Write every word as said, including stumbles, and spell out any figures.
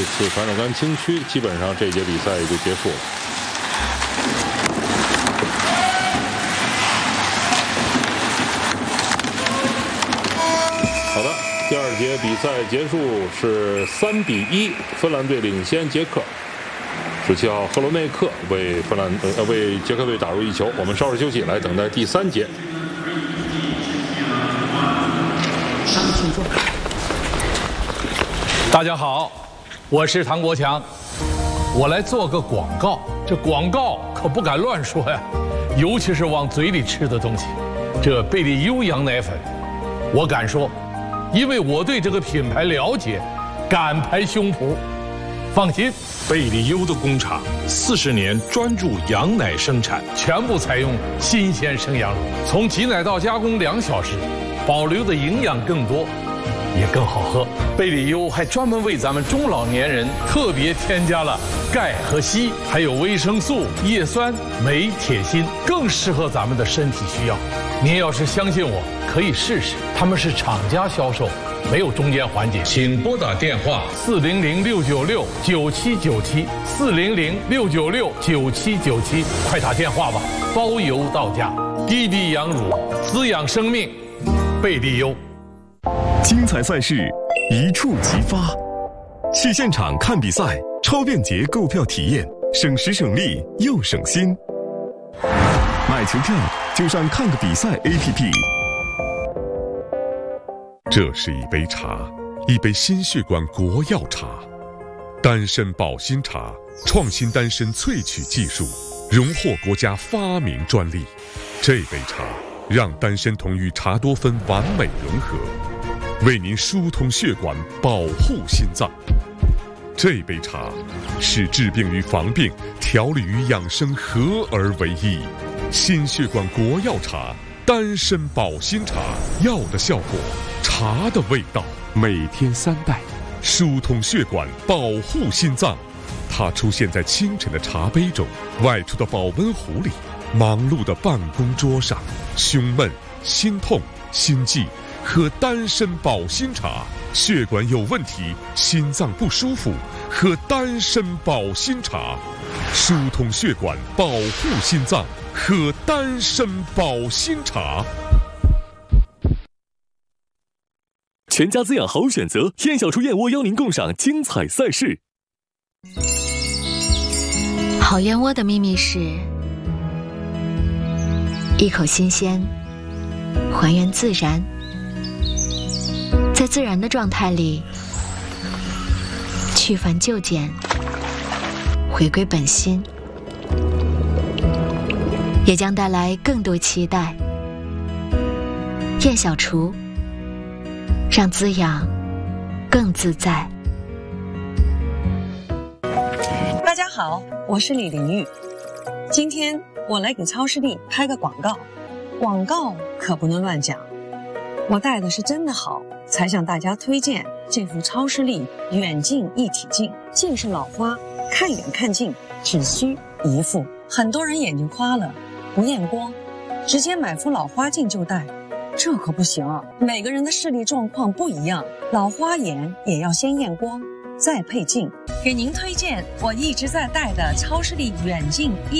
次反手杆清区，基本上这节比赛也就结束了。好的，第二节比赛结束是三比一，芬兰队领先捷克。十七号赫罗内克为芬兰呃为捷克队打入一球。我们稍事休息，来等待第三节。 大家好，我是唐国强，我来做个广告。这广告可不敢乱说呀，尤其是往嘴里吃的东西。这贝利优羊奶粉，我敢说，因为我对这个品牌了解，敢拍胸脯。放心， 贝利优的工厂四十年专注羊奶生产， 全部采用新鲜生羊乳，从挤奶到加工两小时，保留的营养更多，也更好喝。贝利优还专门为咱们中老年人特别添加了钙和硒，还有维生素、叶酸、镁、铁、锌，更适合咱们的身体需要。您要是相信我，可以试试。他们是厂家销售，没有中间环节。请拨打电话四零零六九六九七九七四零零六九六九七九七，快打电话吧，包邮到家。滴滴羊乳，滋养生命，贝利优。 精彩赛事一触即发，去现场看比赛，超便捷购票体验，省时省力又省心。买球票就上看个比赛 A P P。 这是一杯茶，一杯心血管国药茶，丹参保心茶，创新丹参萃取技术，荣获国家发明专利。这杯茶让丹参酮与茶多酚完美融合，为您疏通血管，保护心脏。这杯茶是治病与防病、调理与养生合而为一。心血管国药茶，丹参保心茶，药的效果，茶的味道，每天三袋，疏通血管，保护心脏。它出现在清晨的茶杯中，外出的保温壶里，忙碌的办公桌上。胸闷、心痛、心悸，喝丹参保心茶；血管有问题，心脏不舒服，喝丹参保心茶。疏通血管，保护心脏，喝丹参保心茶。 全家滋养好选择，燕小厨燕窝邀您共赏精彩赛事。 好燕窝的秘密是一口新鲜，还原自然，在自然的状态里去繁就简，回归本心，也将带来更多期待。燕小厨，让滋养更自在。 大家好，我是李玲玉。今天我来给超视力拍个广告，广告可不能乱讲。我戴的是真的好，才向大家推荐这副超视力远近一体镜。近视老花，看远看近只需一副。很多人眼睛花了，不验光，直接买副老花镜就戴。这可不行，每个人的视力状况不一样，老花眼也要先验光，再配镜。给您推荐我一直在戴的超视力远近一